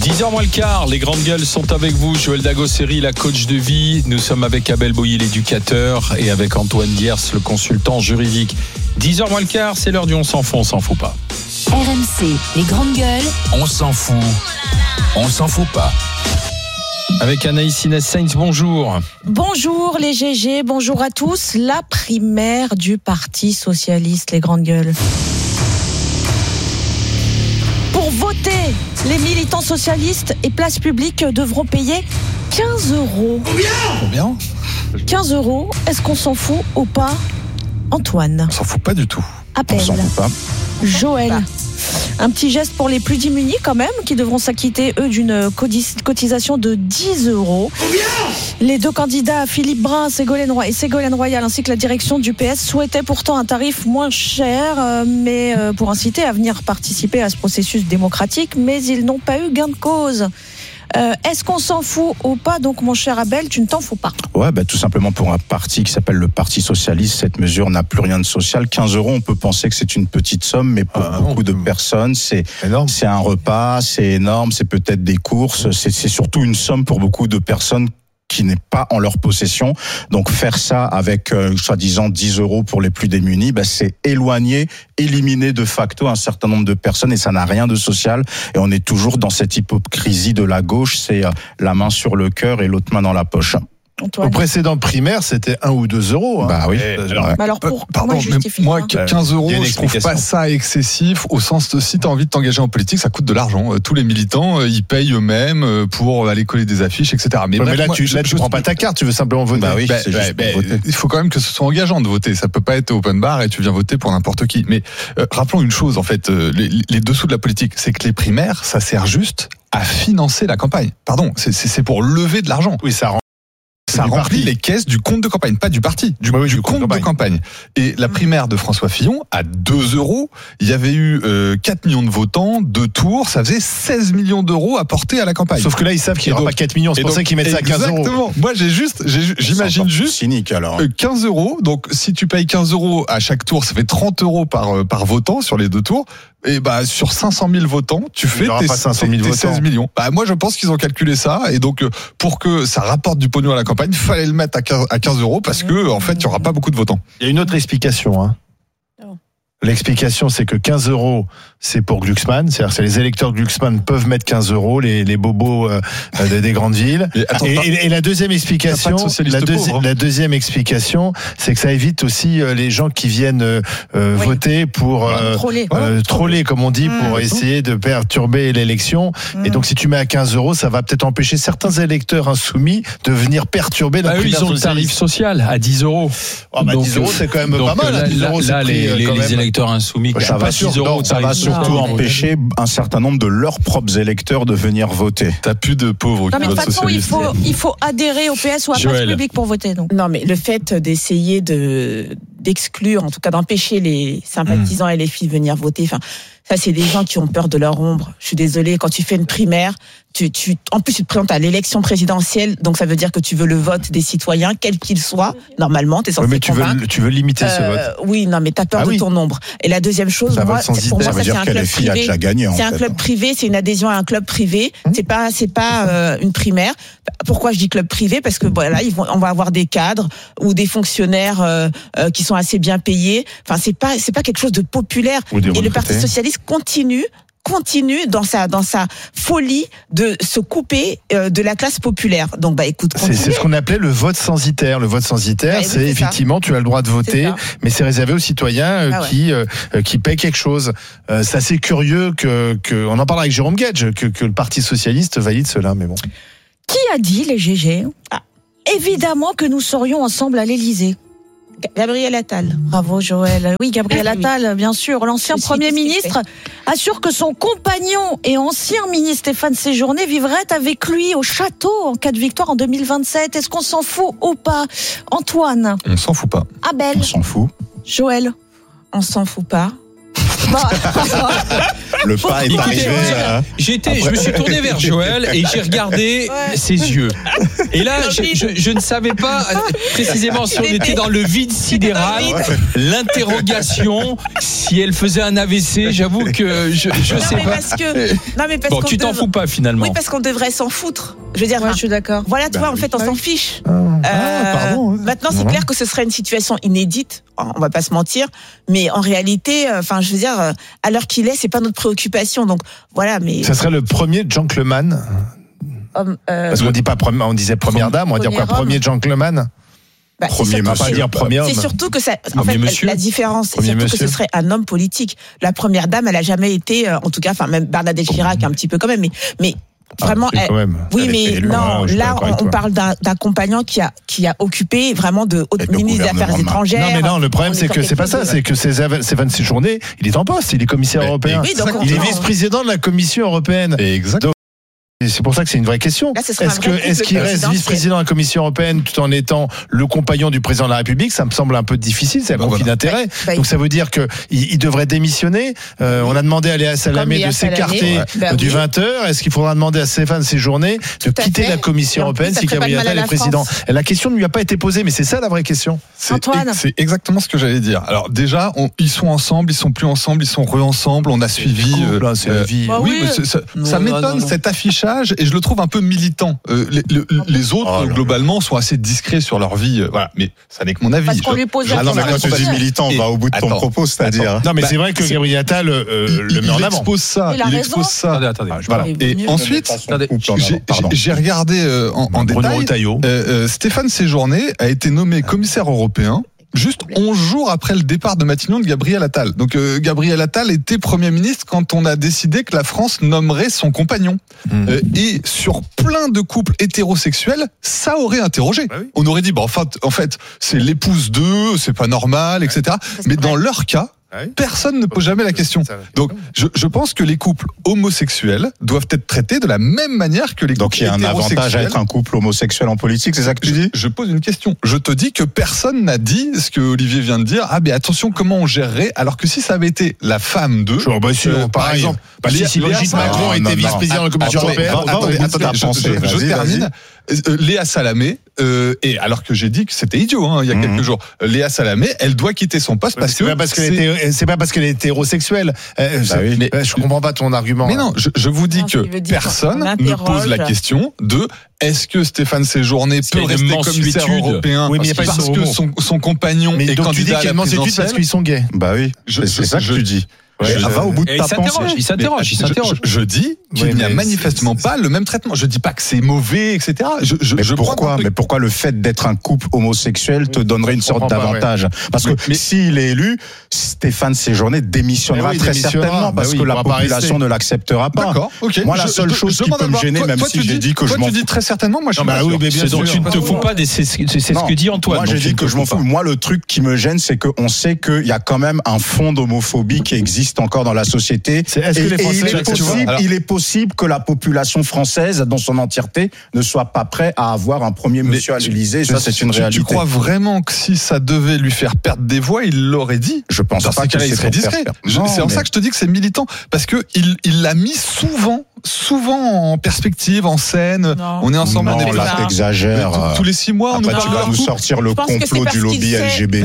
10h moins le quart, les grandes gueules sont avec vous. Joël Dagosseri, la coach de vie. Nous sommes avec Abel Boilly, l'éducateur, et avec Antoine Diers, le consultant juridique. 10h moins le quart, c'est l'heure du on s'en fout pas. RMC, les grandes gueules. On s'en fout pas. Avec Anaïs Inès Sainz, bonjour. Bonjour les GG, bonjour à tous. La primaire du Parti Socialiste, les grandes gueules. Pour voter, les militants socialistes et places publiques devront payer 15 €. Combien ? 15 €, est-ce qu'on s'en fout ou pas, Antoine? On s'en fout pas du tout. Appel. On s'en fout pas. Joël. Un petit geste pour les plus démunis quand même, qui devront s'acquitter, eux, d'une cotisation de 10 €. Les deux candidats, Philippe Brun et Ségolène Royal, ainsi que la direction du PS, souhaitaient pourtant un tarif moins cher, mais pour inciter à venir participer à ce processus démocratique, mais ils n'ont pas eu gain de cause. Est-ce qu'on s'en fout ou pas? Donc mon cher Abel, tu ne t'en fous pas. Ouais, tout simplement pour un parti qui s'appelle le Parti Socialiste, cette mesure n'a plus rien de social. 15 €, on peut penser que c'est une petite somme, mais pour beaucoup de personnes, c'est énorme. C'est un repas, c'est énorme, c'est peut-être des courses, c'est surtout une somme pour beaucoup de personnes qui n'est pas en leur possession. Donc faire ça avec soi-disant 10 € pour les plus démunis, c'est éliminer de facto un certain nombre de personnes, et ça n'a rien de social. Et on est toujours dans cette hypocrisie de la gauche, c'est la main sur le cœur et l'autre main dans la poche. Au précédent primaire, c'était 1 ou 2 €. Oui. Alors pardon, mais moi, 15 € je trouve pas ça excessif, au sens de si tu as envie de t'engager en politique, ça coûte de l'argent. Tous les militants, ils payent eux-mêmes pour aller coller des affiches, etc. Mais là, tu prends pas ta carte, tu veux simplement voter. Il faut quand même que ce soit engageant de voter. Ça peut pas être open bar et tu viens voter pour n'importe qui. Mais rappelons une chose, en fait, les dessous de la politique, c'est que les primaires, ça sert juste à financer la campagne. Pardon, c'est pour lever de l'argent. Oui, Ça remplit les caisses du compte de campagne, pas du parti, du compte de campagne. Et la primaire de François Fillon, à 2 €, il y avait eu 4 millions de votants, 2 tours, ça faisait 16 millions d'euros apportés à la campagne. Sauf que là, ils savent qu'il n'y aura pas 4 millions, c'est pour ça qu'ils mettent ça à 15 €. Exactement. Moi, j'imagine juste cynique, alors. 15 €. Donc, si tu payes 15 € à chaque tour, ça fait 30 € par votant sur les 2 tours. Et sur 500 000 votants, tu fais tes 16 millions. Moi, je pense qu'ils ont calculé ça, et donc pour que ça rapporte du pognon à la campagne, fallait le mettre à 15 € parce que en fait, il y aura pas beaucoup de votants. Il y a une autre explication. L'explication, c'est que 15 €, c'est pour Glucksmann. C'est-à-dire que les électeurs de Glucksmann peuvent mettre 15 €, les bobos des grandes villes. Et la deuxième explication, la deuxième explication, c'est que ça évite aussi les gens qui viennent voter pour troller, comme on dit, pour essayer de perturber l'élection. Et donc, si tu mets à 15 €, ça va peut-être empêcher certains électeurs insoumis de venir perturber la primaire ils ont le tarif social à 10 €. 10 €, c'est quand même pas mal. 10 €, c'est les électeurs insoumis, ça va surtout empêcher un certain nombre de leurs propres électeurs de venir voter. T'as plus de pauvres. Non, mais de toute façon, il faut adhérer au PS ou à place publique pour voter. Donc. Non, mais le fait d'essayer d'exclure, en tout cas d'empêcher les sympathisants LFI de venir voter, ça, c'est des gens qui ont peur de leur ombre. Je suis désolée, quand tu fais une primaire, en plus, tu te présentes à l'élection présidentielle, donc ça veut dire que tu veux le vote des citoyens, quel qu'il soit. Normalement, t'es censé convaincre. Tu veux limiter ce vote. Oui, non, mais t'as peur de ton ombre. Et la deuxième chose, pour moi, ça c'est un club privé. C'est un club privé, c'est une adhésion à un club privé. C'est pas une primaire. Pourquoi je dis club privé? Parce que on va avoir des cadres ou des fonctionnaires qui sont assez bien payés. C'est pas quelque chose de populaire. Et le Parti socialiste continue dans sa folie de se couper de la classe populaire. Donc écoute, c'est ce qu'on appelait le vote censitaire. Le vote censitaire, c'est effectivement tu as le droit de voter, mais c'est réservé aux citoyens qui paient quelque chose. C'est assez curieux que on en parle avec Jérôme Guedj, que le Parti socialiste valide cela, mais bon. Qui a dit, les GG, évidemment que nous serions ensemble à l'Élysée? Gabriel Attal. Bravo Joël. Oui, Gabriel Attal, bien sûr. L'ancien Premier ministre assure que son compagnon et ancien ministre Stéphane Séjourné vivrait avec lui au château en cas de victoire en 2027. Est-ce qu'on s'en fout ou pas? Antoine? On s'en fout pas. Abel? On s'en fout. Joël? On s'en fout pas. Le pas est arrivé. Je me suis tourné vers Joël et j'ai regardé ses yeux. Et là, je ne savais pas précisément si on était dans le vide sidéral, l'interrogation, si elle faisait un AVC. J'avoue que je sais pas. Bon, tu t'en fous pas finalement. Oui, parce qu'on devrait s'en foutre. Je veux dire, je suis d'accord. Voilà, tu vois, en fait, on s'en fiche. Maintenant, c'est clair que ce serait une situation inédite. On va pas se mentir, mais en réalité, je veux dire, à l'heure qu'il est, c'est pas notre préoccupation. Donc voilà, mais ça serait le premier gentleman. Parce qu'on dit pas, on disait première dame, on va dire quoi, premier gentleman. Premier monsieur. Pas dire premier homme. C'est surtout que ça, en fait, la différence, c'est surtout que ce serait un homme politique. La première dame, elle a jamais été, en tout cas, même Bernadette Chirac, un petit peu quand même, mais vraiment, oui, mais non, là, on parle d'un compagnon qui a occupé vraiment de haut ministre des Affaires étrangères. Non, le problème, c'est que c'est pas ça, c'est que ces 26 journées, il est en poste, il est commissaire européen. Il est vice-président de la Commission européenne. Exactement. C'est pour ça que c'est une vraie question. Est-ce qu'il reste vice-président de la Commission européenne tout en étant le compagnon du président de la République? Ça me semble un peu difficile, c'est un conflit d'intérêts. Donc ça veut dire qu'il devrait démissionner. On a demandé à Léa Salamé de s'écarter du 20h. Est-ce qu'il faudra demander à Stéphane Séjourné de quitter la Commission européenne si Gabriel Attal est président? La question ne lui a pas été posée, mais c'est ça la vraie question. C'est exactement ce que j'allais dire. Alors déjà, ils sont ensemble, ils sont plus ensemble, ils sont re-ensemble. On a suivi. C'est la vie. Oui, ça m'étonne cet affichage. Et je le trouve un peu militant. Les autres, globalement, sont assez discrets sur leur vie. Voilà. Mais ça n'est que mon avis. Parce qu'on lui pose la question. Quand tu dis militant, on va au bout de ton propos, c'est-à-dire. Non, mais c'est vrai que Gabriel Attal le met en avant. Il expose ça. Attendez. Voilà. Et ensuite, j'ai regardé en détail. Stéphane Séjourné a été nommé commissaire européen juste 11 jours après le départ de Matignon de Gabriel Attal. Donc Gabriel Attal était Premier ministre quand on a décidé que la France nommerait son compagnon. Et sur plein de couples hétérosexuels, ça aurait interrogé. On aurait dit, en fait, c'est l'épouse d'eux, c'est pas normal, etc. Mais dans leur cas, personne ne pose jamais la question. Donc, je pense que les couples homosexuels doivent être traités de la même manière que les couples hétérosexuels. Donc, il y a un avantage à être un couple homosexuel en politique, c'est ça que tu dis? Je pose une question. Je te dis que personne n'a dit ce que Olivier vient de dire. Mais attention, comment on gérerait? Alors que si ça avait été la femme d'eux, par exemple, si Brigitte Macron était vice-président de la Commission européenne, je termine. Léa Salamé, et alors que j'ai dit que c'était idiot, il y a quelques jours, Léa Salamé, elle doit quitter son poste parce que c'est pas parce qu'elle est hétérosexuelle. Mais je comprends pas ton argument. Mais non, je vous dis que personne ne pose la question de est-ce que Stéphane Séjourné peut rester commissaire européen parce que son compagnon est candidat à la présidentielle parce qu'ils sont gays. Bah oui, c'est ça que tu dis. Va au bout de ta pensée. Il s'interroge. Je dis qu'il n'y a manifestement pas le même traitement. Je dis pas que c'est mauvais, etc. Mais pourquoi le fait d'être un couple homosexuel te donnerait une sorte d'avantage? Parce que s'il est élu, Stéphane Séjourné démissionnera très certainement parce que la population ne l'acceptera pas. D'accord, ok. Moi, la seule chose qui peut me gêner, même si j'ai dit que je m'en fous. Tu dis très certainement, moi je suis pas sûr. Donc tu ne te fous pas, c'est ce que dit Antoine. Moi, j'ai dit que je m'en fous. Moi, le truc qui me gêne, c'est qu'on sait qu'il y a quand même un fond d'homophobie qui existe encore dans la société. Il est possible que la population française, dans son entièreté, ne soit pas prête à avoir un premier monsieur à l'Élysée. Ça, c'est une réalité. Tu crois vraiment que si ça devait lui faire perdre des voix, il l'aurait dit? Je pense pas qu'il serait discret. C'est en ça que je te dis que c'est militant. Parce que il l'a mis souvent en perspective, en scène. On est ensemble. Non, là, t'exagères. Tous les 6 mois, tu vas nous sortir le complot du lobby LGBT.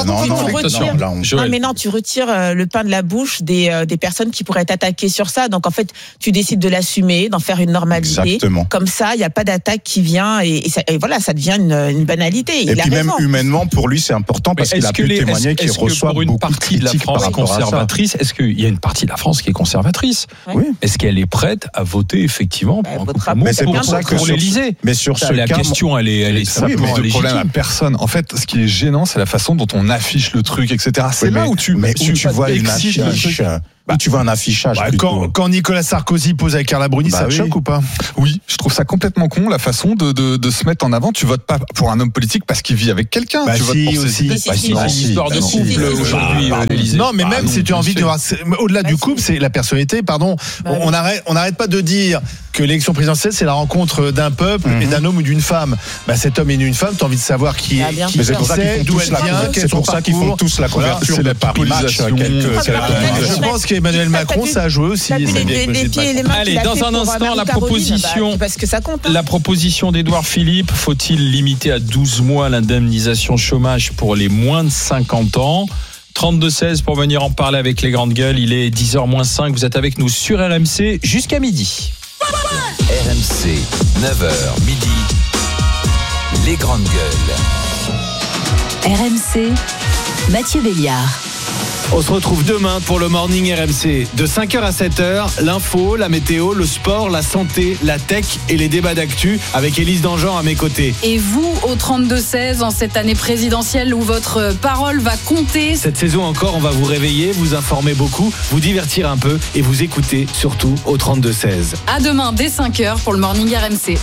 Non, tu retires le pain de la bouche des personnes qui pourraient être attaquées sur ça. Donc en fait, tu décides de l'assumer, d'en faire une normalité. Exactement. Comme ça, il n'y a pas d'attaque qui vient et voilà, ça devient une banalité. Et puis même humainement, pour lui, c'est important parce qu'il a pu témoigner qu'il reçoit pour une partie de la France conservatrice. Est-ce qu'il y a une partie de la France qui est conservatrice? Oui. Est-ce qu'elle est prête à voter effectivement pour l'Élysée? Mais sur ce la question, elle est simplement légitime. Problème à personne. En fait, ce qui est gênant, c'est la façon dont on affiche le truc, etc. C'est là où tu vois une affiche. Tu vois un affichage. Quand Nicolas Sarkozy pose avec Carla Bruni, ça te choque ou pas? Oui, je trouve ça complètement con, la façon de se mettre en avant. Tu votes pas pour un homme politique parce qu'il vit avec quelqu'un. Tu votes pour ses idées. C'est une histoire de couple aujourd'hui, l'Élysée. Non, mais même si tu as envie de voir, au-delà du couple, c'est la personnalité, pardon. On n'arrête pas de dire que l'élection présidentielle, c'est la rencontre d'un peuple et d'un homme ou d'une femme. Cet homme et une femme, t'as envie de savoir qui c'est, d'où elle vient, c'est pour ça qu'ils font tous la couverture de Paris Match. Je pense qu'Emmanuel Macron, ça a joué aussi. Allez, dans un instant, la proposition. Parce que ça compte. La proposition d'Édouard Philippe, faut-il limiter à 12 mois l'indemnisation chômage pour les moins de 50 ans? 32-16 pour venir en parler avec les grandes gueules. Il est 10h-5. Vous êtes avec nous sur RMC jusqu'à midi. RMC, 9h, midi. Les grandes gueules. RMC, Mathieu Béliard. On se retrouve demain pour le Morning RMC. De 5h à 7h, l'info, la météo, le sport, la santé, la tech et les débats d'actu avec Élise Dangean à mes côtés. Et vous, au 32-16, en cette année présidentielle où votre parole va compter. Cette saison encore, on va vous réveiller, vous informer beaucoup, vous divertir un peu et vous écouter surtout au 32-16. À demain dès 5h pour le Morning RMC.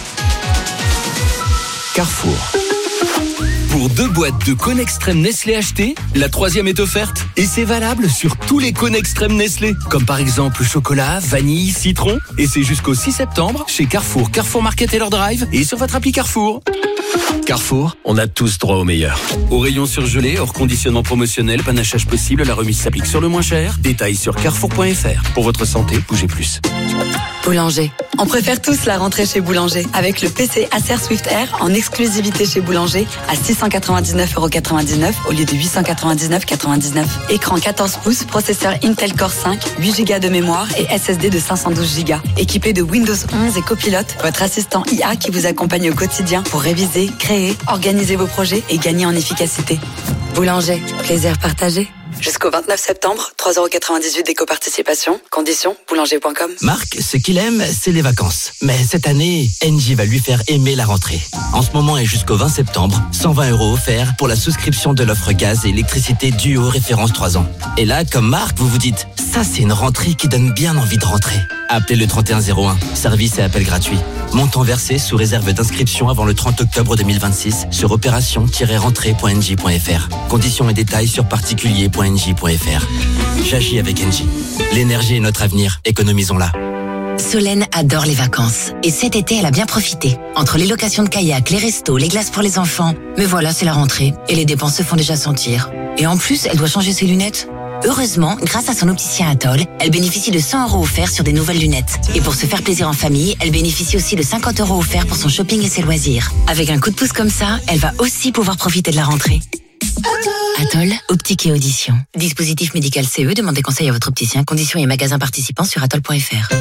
Carrefour. Pour 2 boîtes de Cône Extrême Nestlé achetées, la 3e est offerte. Et c'est valable sur tous les Cônes Extrême Nestlé. Comme par exemple chocolat, vanille, citron. Et c'est jusqu'au 6 septembre chez Carrefour, Carrefour Market et leur Drive et sur votre appli Carrefour. Carrefour, on a tous droit au meilleur. Au rayon surgelé, hors conditionnement promotionnel, panachage possible, la remise s'applique sur le moins cher. Détails sur carrefour.fr. Pour votre santé, bougez plus. Boulanger. On préfère tous la rentrée chez Boulanger avec le PC Acer Swift Air en exclusivité chez Boulanger à 699,99€ au lieu de 899,99€. Écran 14 pouces, processeur Intel Core 5, 8 Go de mémoire et SSD de 512 Go. Équipé de Windows 11 et Copilote, votre assistant IA qui vous accompagne au quotidien pour réviser, créer, organiser vos projets et gagner en efficacité. Boulanger, plaisir partagé. Jusqu'au 29 septembre, 3,98€ d'éco-participation. Conditions, boulanger.com. Marc, ce qu'il aime, c'est les vacances. Mais cette année, Engie va lui faire aimer la rentrée. En ce moment et jusqu'au 20 septembre, 120€ offerts pour la souscription de l'offre gaz et électricité Duo référence 3 ans. Et là, comme Marc, vous vous dites, ça c'est une rentrée qui donne bien envie de rentrer. Appelez le 3101, service et appel gratuit. Montant versé sous réserve d'inscription avant le 30 octobre 2026 sur opération-rentrée.engie.fr. Conditions et détails sur particulier.engie.fr. J'agis avec Engie. L'énergie est notre avenir, économisons-la. Solène adore les vacances. Et cet été, elle a bien profité. Entre les locations de kayak, les restos, les glaces pour les enfants. Mais voilà, c'est la rentrée. Et les dépenses se font déjà sentir. Et en plus, elle doit changer ses lunettes. Heureusement, grâce à son opticien Atoll, elle bénéficie de 100€ offerts sur des nouvelles lunettes. Et pour se faire plaisir en famille, elle bénéficie aussi de 50€ offerts pour son shopping et ses loisirs. Avec un coup de pouce comme ça, elle va aussi pouvoir profiter de la rentrée. Atoll, optique et audition. Dispositif médical CE, demandez conseil à votre opticien. Conditions et magasins participants sur atoll.fr.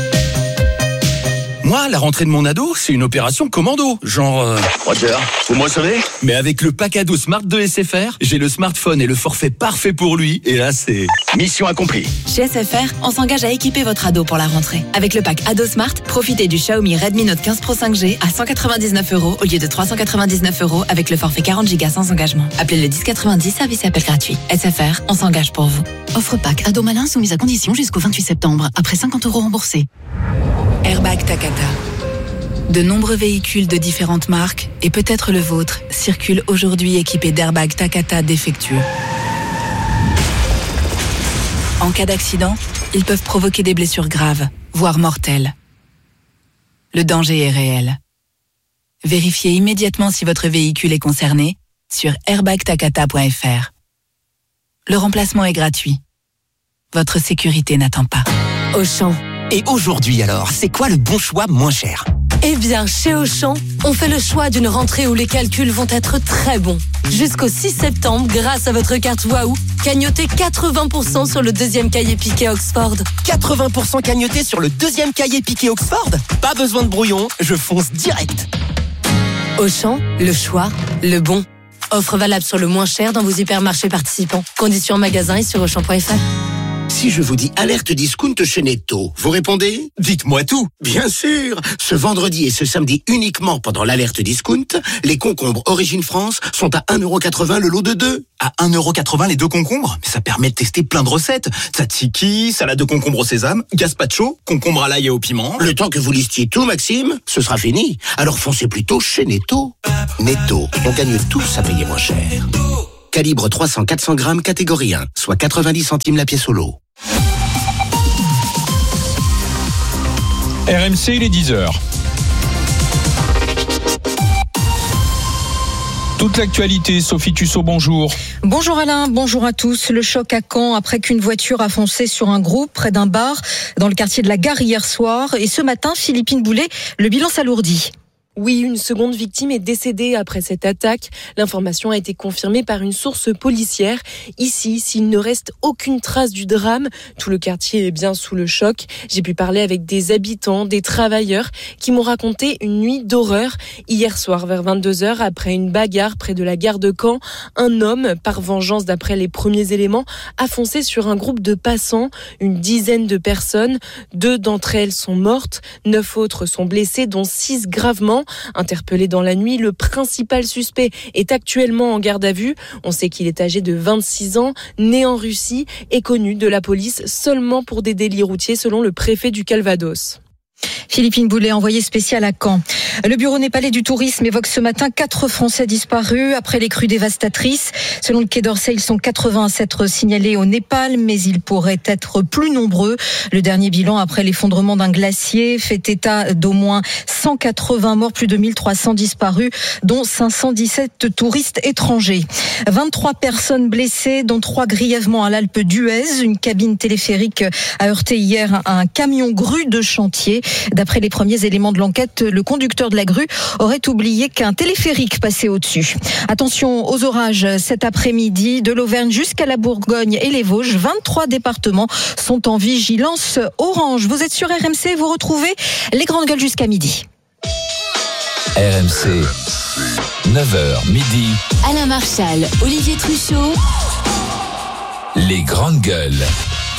Moi, la rentrée de mon ado, c'est une opération commando. Genre... Roger, vous me recevez ? Mais avec le pack ado Smart de SFR, j'ai le smartphone et le forfait parfait pour lui. Et là, c'est... mission accomplie. Chez SFR, on s'engage à équiper votre ado pour la rentrée. Avec le pack ado Smart, profitez du Xiaomi Redmi Note 15 Pro 5G à 199€ au lieu de 399€ avec le forfait 40 Go sans engagement. Appelez le 1090, service et appel gratuit. SFR, on s'engage pour vous. Offre pack ado malin soumise à condition jusqu'au 28 septembre, après 50€ remboursés. Airbag Takata. De nombreux véhicules de différentes marques, et peut-être le vôtre, circulent aujourd'hui équipés d'airbags Takata défectueux. En cas d'accident, ils peuvent provoquer des blessures graves, voire mortelles. Le danger est réel. Vérifiez immédiatement si votre véhicule est concerné sur airbagtakata.fr. Le remplacement est gratuit. Votre sécurité n'attend pas. Auchan. Et aujourd'hui alors, c'est quoi le bon choix moins cher ? Eh bien, chez Auchan, on fait le choix d'une rentrée où les calculs vont être très bons. Jusqu'au 6 septembre, grâce à votre carte Waouh, cagnotez 80% sur le deuxième cahier piqué Oxford. 80% cagnoté sur le deuxième cahier piqué Oxford ? Pas besoin de brouillon, je fonce direct. Auchan, le choix, le bon. Offre valable sur le moins cher dans vos hypermarchés participants. Conditions en magasin et sur Auchan.fr. Si je vous dis alerte discount chez Netto, vous répondez ? Dites-moi tout. Bien sûr. Ce vendredi et ce samedi uniquement pendant l'alerte discount, les concombres Origine France sont à 1,80€ le lot de 2. À 1,80€ les 2 concombres ? Mais ça permet de tester plein de recettes. Tzatziki, salade de concombre au sésame, gazpacho, concombre à l'ail et au piment. Le temps que vous listiez tout, Maxime, ce sera fini. Alors foncez plutôt chez Netto. Netto, on gagne tous à payer moins cher. Calibre 300-400 grammes, catégorie 1, soit 90 centimes la pièce au lot. RMC, il est 10h. Toute l'actualité, Sophie Tussaud, bonjour. Bonjour Alain, bonjour à tous. Le choc à Caen après qu'une voiture a foncé sur un groupe près d'un bar dans le quartier de la Gare hier soir. Et ce matin, Philippine Boulet, le bilan s'alourdit. Oui, une seconde victime est décédée après cette attaque. L'information a été confirmée par une source policière. Ici, s'il ne reste aucune trace du drame, tout le quartier est bien sous le choc. J'ai pu parler avec des habitants, des travailleurs qui m'ont raconté une nuit d'horreur. Hier soir, vers 22h, après une bagarre près de la gare de Caen, un homme, par vengeance d'après les premiers éléments, a foncé sur un groupe de passants, une dizaine de personnes. 2 d'entre elles sont mortes, 9 autres sont blessées, dont 6 gravement. Interpellé dans la nuit, le principal suspect est actuellement en garde à vue. On sait qu'il est âgé de 26 ans, né en Russie et connu de la police seulement pour des délits routiers selon le préfet du Calvados. Philippine Boulet, envoyée spéciale à Caen. Le bureau népalais du tourisme évoque ce matin 4 Français disparus après les crues dévastatrices. Selon le Quai d'Orsay, ils sont 80 à s'être signalés au Népal, mais ils pourraient être plus nombreux. Le dernier bilan après l'effondrement d'un glacier fait état d'au moins 180 morts, plus de 1300 disparus, dont 517 touristes étrangers. 23 personnes blessées, dont 3 grièvement à l'Alpe d'Huez. Une cabine téléphérique a heurté hier un camion grue de chantier. D'après les premiers éléments de l'enquête, le conducteur de la grue aurait oublié qu'un téléphérique passait au-dessus. Attention aux orages cet après-midi, de l'Auvergne jusqu'à la Bourgogne et les Vosges. 23 départements sont en vigilance orange. Vous êtes sur RMC, vous retrouvez les grandes gueules jusqu'à midi. RMC, 9h midi. Alain Marchal, Olivier Truchot. Les grandes gueules.